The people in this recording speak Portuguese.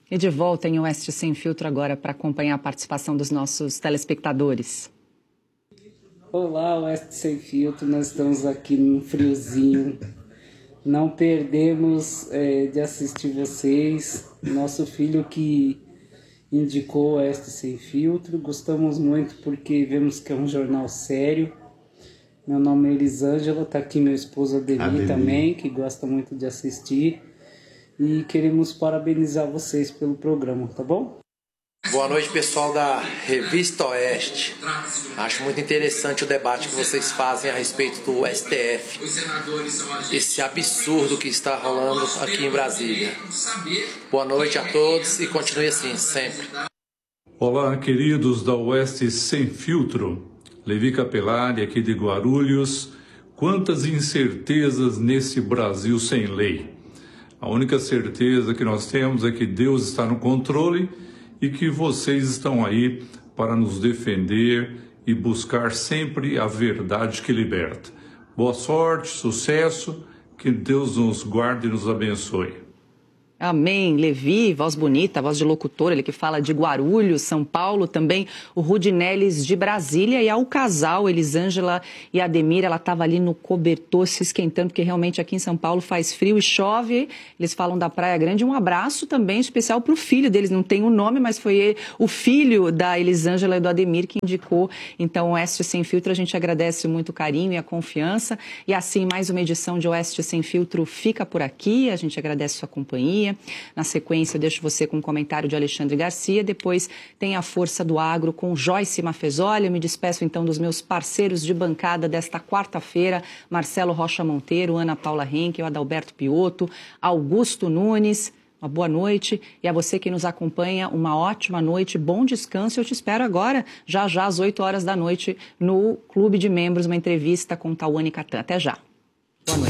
E de volta em Oeste Sem Filtro agora para acompanhar a participação dos nossos telespectadores. Olá, Oeste Sem Filtro, nós estamos aqui no friozinho. Não perdemos de assistir vocês. Nosso filho que indicou o Oeste Sem Filtro. Gostamos muito porque vemos que é um jornal sério. Meu nome é Elisângela, está aqui meu esposo Ademir também, que gosta muito de assistir. E queremos parabenizar vocês pelo programa, tá bom? Boa noite, pessoal da Revista Oeste. Acho muito interessante o debate que vocês fazem a respeito do STF. Esse absurdo que está rolando aqui em Brasília. Boa noite a todos e continue assim, sempre. Olá, queridos da Oeste Sem Filtro. Levi Capelari, aqui de Guarulhos. Quantas incertezas nesse Brasil sem lei. A única certeza que nós temos é que Deus está no controle e que vocês estão aí para nos defender e buscar sempre a verdade que liberta. Boa sorte, sucesso, que Deus nos guarde e nos abençoe. Amém. Levi, voz bonita, voz de locutor, ele que fala de Guarulhos, São Paulo, também o Rudinelis de Brasília, e ao casal, Elisângela e Ademir, ela estava ali no cobertor se esquentando, porque realmente aqui em São Paulo faz frio e chove, eles falam da Praia Grande. Um abraço também especial para o filho deles, não tem o nome, mas foi o filho da Elisângela e do Ademir que indicou. Então, Oeste Sem Filtro, a gente agradece muito o carinho e a confiança, e assim, mais uma edição de Oeste Sem Filtro fica por aqui, a gente agradece a sua companhia. Na sequência, eu deixo você com um comentário de Alexandre Garcia. Depois tem a Força do Agro com Joyce Mafezoli. Eu me despeço, então, dos meus parceiros de bancada desta quarta-feira. Marcelo Rocha Monteiro, Ana Paula Henke, Adalberto Piotto, Augusto Nunes. Uma boa noite. E a você que nos acompanha, uma ótima noite, bom descanso. Eu te espero agora, já às 8 horas da noite, no Clube de Membros, uma entrevista com Tawane Catan. Até já.